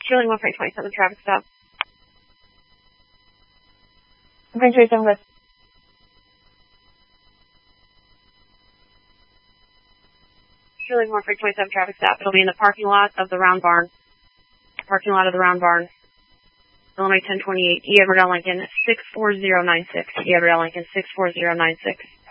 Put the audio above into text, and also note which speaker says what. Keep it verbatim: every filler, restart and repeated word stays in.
Speaker 1: Shirley one Freight twenty-seven, traffic stop.
Speaker 2: Freight twenty-seven, good.
Speaker 1: Shirley one Freight twenty-seven, traffic stop. It'll be in the parking lot of the Round Barn. Parking lot of the Round Barn. Illinois ten twenty-eight, E. Everdell Lincoln, six four zero nine six. E. Everdell Lincoln, six four zero nine six.